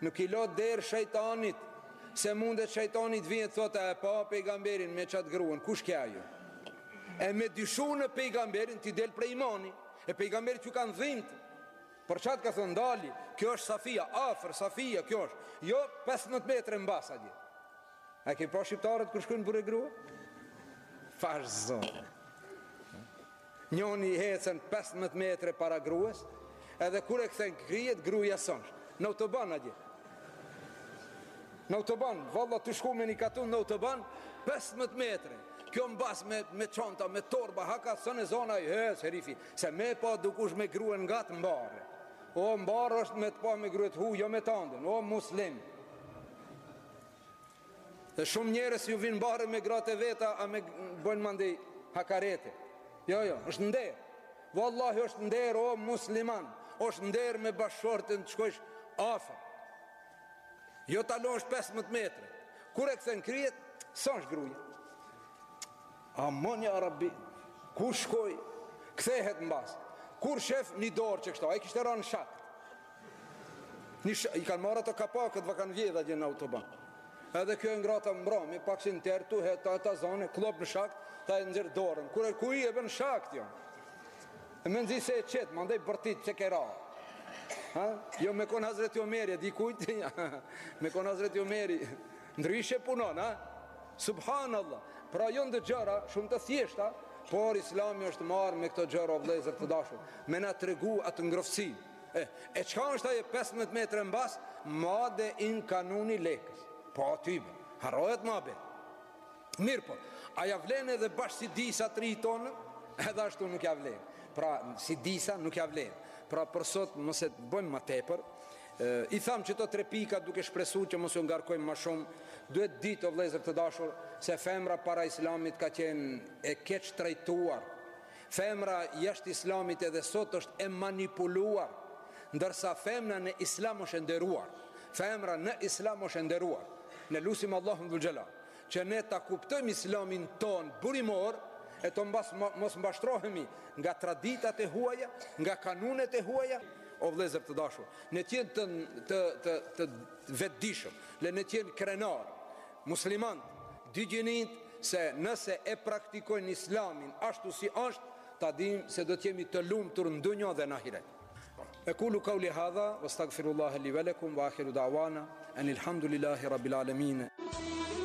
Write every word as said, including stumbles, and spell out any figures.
Nuk i lot derë shejtanit, se mundet shejtanit vjen thotë e pa pejgamberin me qatë gruan. Kush kja ju? E me dyshu në pejgamberin ti del prej imani. E pejgamberit ju kanë dhimbë. Por qatë ka thënë ndali, kjo është Safia, afër Safia, kjo është. Jo pesëmbëdhjetë metre mbas atje. A ke pa shqiptarët kur shkojnë burë grua? Fash zonë. Njoni hecën pesëmbëdhjetë metre para gruas, edhe kur e kthen krijet, gruaja sonsh. Në autoban atje. Në autoban, valla të shku me një katun në autoban, pesëmbëdhjetë metre. Kjo mbas me, me çanta, me torba, haka sën e zona i hes, herifi. Se me pa dukush me gruen nga të mbarë. O mbarë është me të pa me gruet hu, jo me tandën, o muslim. Dhe shumë njerës ju vinë mbarë me gratë e veta, a me bëjnë mandi hakarete. Jo, jo, është nder. Wallahi është nder, o musliman. është nder me bashortën të shkojsh afër. Jo talosh pesëmbëdhjetë metre. Kur e kthen krijet, sa është gruaja? Amonja Arabi, ku shkoj, kthehet mbas. Kur shef një dorë që kështu, ai kishte rënë shakt. Një sh... I kanë marrë ato kapakët, va kanë vjedha gjë në autoban. Edhe kjo e ngrata mbrami, pak si në tertu, ta, ta zone, klop në shakt, ta e nxerr dorën. Kur e ku i e bën shakt, jo. E me nëzi se e qetë, ma ndaj bërtit që kera. Ha? Jo me kon Hazreti Omeri, di kujt? Me kon Hazreti Omeri, ndryshe punon, ha? Subhanallah. Pra jonë dhe gjëra, shumë të thjeshta, por Islami është marrë me këto gjëra o vlezër të dashur, me na tregu atë ngrofësi. E, e qka është aje pesëmbëdhjetë metre në bas, madhe in kanuni lekës. Po atybe, harohet ma be. Mirë po, aja vlenë edhe bashkë si disa tri tonë, edhe ashtu nuk ja vlenë. Pra si disa nuk ja vlenë. Pra për sot mëse të bëjmë ma tepër. E, I thamë që to tre pika duke shpresu që mëse ngarkojmë ma shumë. Duhet ditë o vlezër të dashur se femra para Islamit ka qenë e keq trajtuar. Femra jashtë Islamit edhe sot është e manipuluar, ndërsa femra në Islam është nderuar. Femra në Islam është nderuar. Ne lusim Allahun dhul xhelal që ne ta kuptojmë Islamin ton burimor, e të mbas, mos mbashtrohemi nga traditat e huaja, nga kanunet e huaja. O vlezër të dashur, ne tjenë të, të, të, të vetëdijshëm, le ne tjenë krenar, musliman, digjinit se nëse e praktikojnë Islamin ashtu si është, ta dim se do t'jemi të lumtur në dunjë dhe në ahiret. Aqulu qawli hadha wastaghfirullaha li wa lakum wa akhiru da'wana anil hamdulillahi rabbil alamin.